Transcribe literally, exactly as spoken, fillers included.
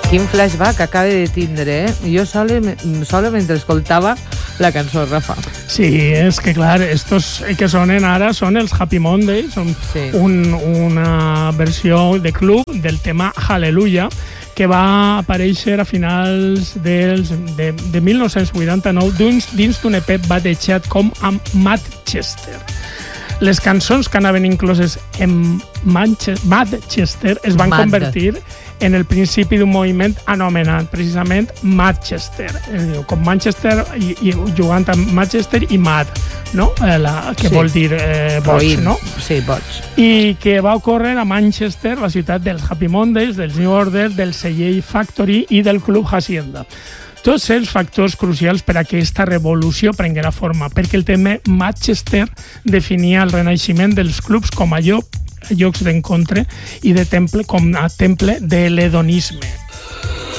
Quin flashback acaba de tindre, eh? Jo sola, sola mentre escoltava la cançó, Rafa. Sí, és que clar, estos que sonen ara són els Happy Mondays, són sí. un, una versió de club del tema Hallelujah, que va aparèixer a finals dels, de, de mil nou-cents vuitanta-nou dins, dins d'un E P batejat com a Manchester. Les cançons que anaven incloses en Manchester es van Mad. convertir en el principi d'un moviment anomenat precisament Manchester, com Manchester i, i jugant amb Manchester i Mad, no? Eh, la, que sí. vol dir eh, boig, no? Sí, boig. I que va ocórrer a Manchester, la ciutat dels Happy Mondays, dels New Order, del Celler Factory i del Club Hacienda. Tots els factors crucials per a que aquesta revolució prenguera forma, perquè el tema Manchester definia el renaixement dels clubs com a lloc llocs d'encontre i de temple com a temple de l'hedonisme.